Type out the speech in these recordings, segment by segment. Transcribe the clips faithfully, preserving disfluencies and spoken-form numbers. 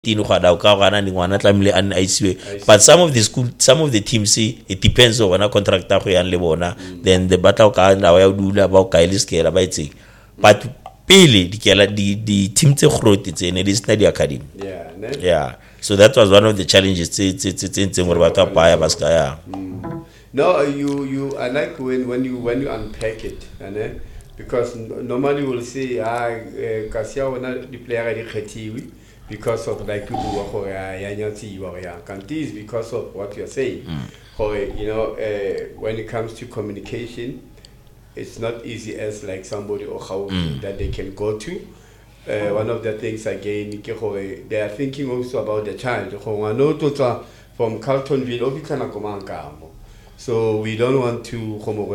tino ga da ka gana ni ngwana tlamile an isiwe. But some of the school some of the teams see it depends on when a contractor go yan le bona, then the battle ka na wa dula ba ka ile skela ba itse. But pele di kela di di team tse groti tse ne di study academy. Yeah, ne? Yeah. So that was one of the challenges tse tse tse tse tse ngore batho pa ya baska ya. No, you you I like when when you when you unpack it, ne? Because normally we'll say ah kasia wona di player di khethiwe because of like you go go ya nyatsi wa ya kanti is because of what you're saying. For you know uh, when it comes to communication, it's not easy as like somebody or how mm. that they can go to. Uh, one of the things again, they are thinking also about the child. From Carltonville, so we don't want to.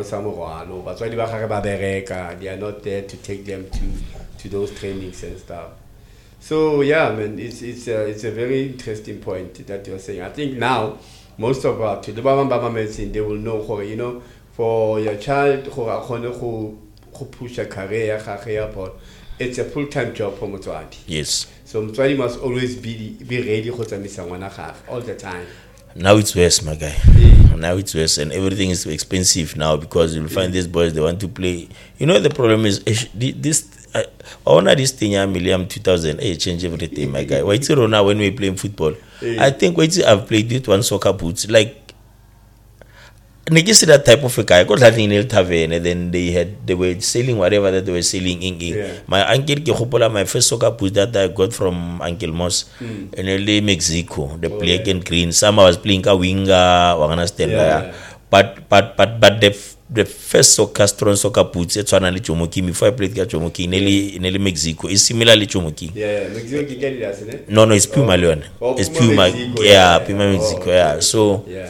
They are not there to take them to, to those trainings and stuff. So yeah, man, it's it's a, it's a very interesting point that you're saying. I think now most of our to the Baba medicine, they will know, you know, for your child who are who push a career, it's a full-time job for Mutwadi. Yes. So Mutwadi must always be be ready all the time. Now it's worse, my guy. Yeah. Now it's worse, and everything is expensive now because you'll find yeah. these boys, they want to play. You know, the problem is this. I honor this thing, yeah, Milliam two thousand. Hey, change everything, my guy. Why it's now when we're playing football? Yeah. I think wait, I've played with one soccer boots. Like, I see that type of a guy. I got that in El Tavern, and then they had they were selling whatever that they were selling in. Yeah. My uncle Kehopola, my first soccer boots that I got from Uncle Moss mm. in L A, Mexico. The oh, black yeah. and green. Some I was playing a winger, understand? Yeah. But but but but the the first soccer strong soccer boots it's one ali Chomoki before I played Chomoki in L A, Mexico. It's similarly Chomoki. Yeah, Mexico can get it, isn't it? No, no, it's Puma oh. Leon. Oh, it's Puma Puma. Mexico, yeah, yeah, Puma yeah. Mexico. Oh, okay. Yeah, so. Yeah.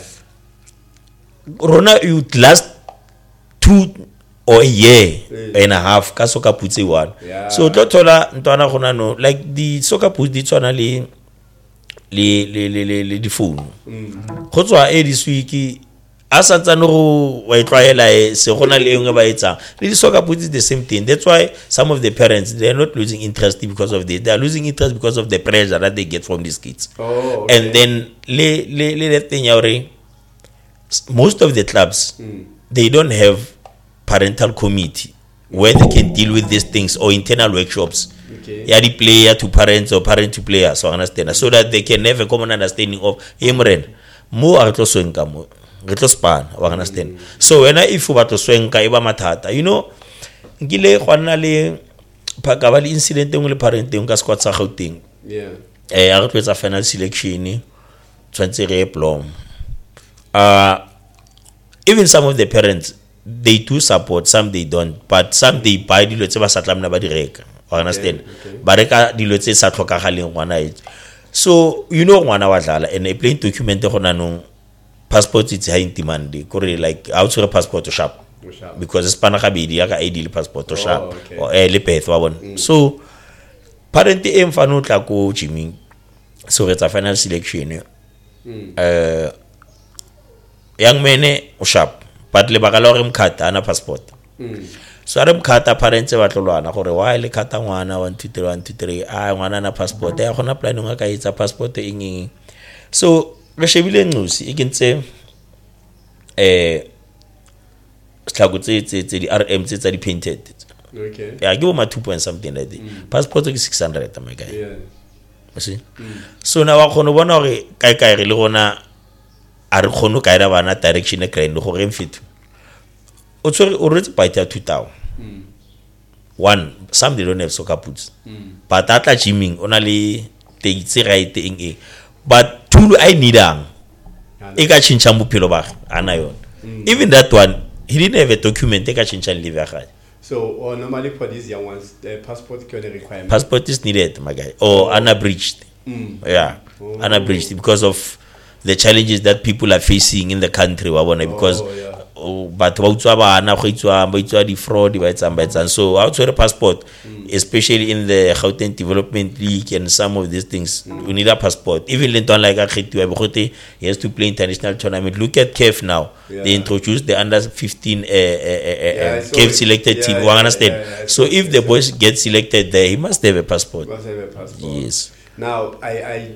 Rona you last two or a year yeah. and a half ka soccer boots one. Yeah. So totola ntwana gona no like the soccer boots di tswana le le le le le di phone. Go tswa e this week a sa tsana go wa itlwaela e se gona le engwe ba etsa. Le di soccer boots is the same thing. That's why some of the parents they are not losing interest because of this. They are losing interest because of the pressure that they get from these kids. Oh, okay. And then le le le that thing yaore most of the clubs mm. they don't have parental committee where they can deal with these things or internal workshops. Okay. Yeah, the player to parents or parent to player, so understand so that they can have a common understanding of Imren. Mo a retlo swenka mo, retlo span, wa understand. So when I if batlo swenka iba mathata, you know, ngile gwana le phaka le incident engwe le parent engwe ka squad sa Gauteng. Yeah. Eh a re tloetsa final selection, tshwantse re plom. Uh, even some of the parents, they do support, some they don't, but some they buy the lots of satlamna ba di reka. Understand? Ba reka di lots sa tlhokagaleng ngwana e. So, you know ngwana wa dlala and a plain document go na no passport it's high in demand. Go like out to passport to shop. Because it's pana ga bedi ya ka I D le passport to shop or eh le peth wa bona. So, parent e mfano tla go gymming. So it's a final selection. Mm. Uh young mene o sharp but le baka la gore mkhata ana passport mm. so re mkhata parents ba tlolwana gore why le khata ngwana one two three one two three a ngwana na passport ya gona plan nga ka itsa passport eng so re shebile ncusi e kentse eh slagutse tse tse di R M tse tsa di painted okay ya give ma two point something like that mm. passport ke six hundred my guy yeah see mm. so na wa khona bona gore kai kai re le gona a re khono ka ira bana direction e grand go re mfito o tsore o re tsa two thousand mm. one some they don't have soccer boots mm. but atla gymming ona le tse right eng e but tool I need am e ka chincha bophelo ba ana yona even that one he didn't have a document e ka chincha live ya gae. So or normally for these young ones the passport can requirement passport is needed my guy or oh. unabridged mm. yeah oh. unabridged because of the challenges that people are facing in the country wa bona because oh, yeah. oh, but ba utswa bana go itswa ba itswa di fraud ba etsang ba etsang so how to passport mm. especially in the Gauteng Development League and some of these things mm. you need a passport even Linton like a khetiwa bogote he has to play international tournament. Look at C A F now yeah. they introduced the under fifteen uh, uh, uh, yeah, C A F selected yeah, team yeah, understand yeah, yeah, yeah. So if the boys get selected there he must have a passport must have a passport yes Now, I, I